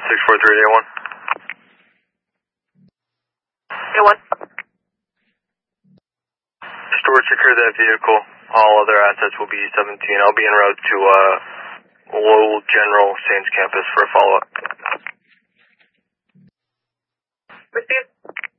643 A1. A1. Store secure that vehicle. All other assets will be 17. I'll be en route to Lowell General Saints campus for a follow-up. Received.